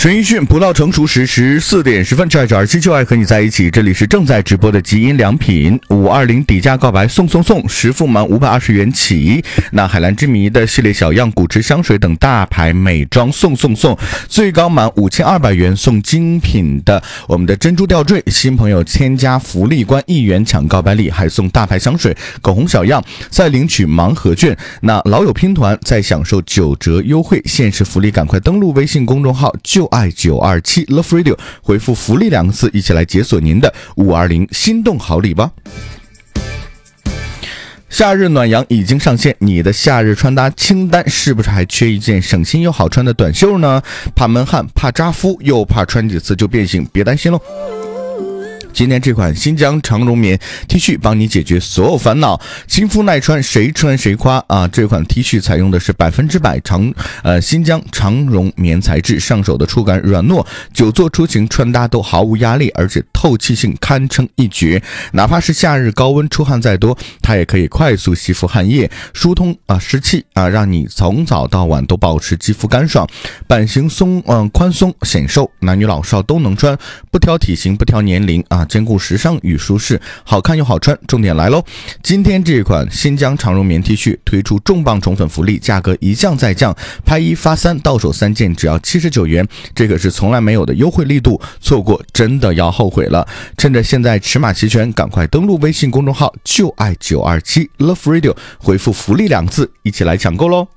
陈奕迅葡萄成熟时14点10分，这927就爱和你在一起。这里是正在直播的极音良品520底价告白送，实付满520元起。那海蓝之谜的系列小样、古驰香水等大牌美妆送，最高满5200元送精品的我们的珍珠吊坠。新朋友添加福利关1元抢告白礼，还送大牌香水、口红小样，再领取盲盒券。那老友拼团再享受9折优惠，限时福利，赶快登录微信公众号就爱927 Love Radio， 回复福利2个字，一起来解锁您的520心动好礼吧。夏日暖阳已经上线，你的夏日穿搭清单是不是还缺一件省心又好穿的短袖呢？怕闷汗，怕扎肤，又怕穿几次就变形，别担心喽。今天这款新疆长绒棉 T 恤帮你解决所有烦恼，亲肤耐穿，谁穿谁夸啊！这款 T 恤采用的是100%新疆长绒棉材质，上手的触感软糯，久坐出行穿搭都毫无压力，而且透气性堪称一绝。哪怕是夏日高温出汗再多，它也可以快速吸附汗液，疏通湿气让你从早到晚都保持肌肤干爽。版型宽松显瘦，男女老少都能穿，不挑体型，不挑年龄兼顾时尚与舒适，好看又好穿。重点来喽，今天这款新疆长绒棉 T 恤推出重磅宠粉福利，价格一降再降，拍1发3，到手3件只要79元，这个是从来没有的优惠力度，错过真的要后悔了。趁着现在尺码齐全，赶快登录微信公众号就爱927 Love Radio， 回复福利2个字，一起来抢购喽。